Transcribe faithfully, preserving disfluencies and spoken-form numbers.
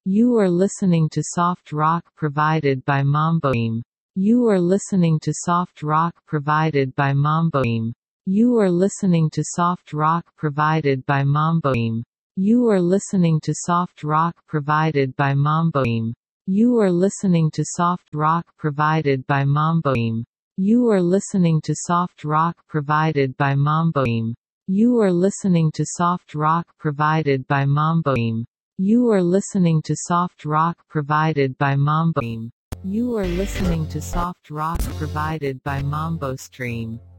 You are listening to soft rock provided by Mamboim. You are listening to soft rock provided by Mamboim. You are listening to soft rock provided by Mamboim. You are listening to soft rock provided by Mamboim. You are listening to soft rock provided by Mamboim. You are listening to soft rock provided by Mamboim. You are listening to soft rock provided by Mamboim. You are listening to soft rock provided by Mamboim. You are listening to soft rock provided by MamboStream.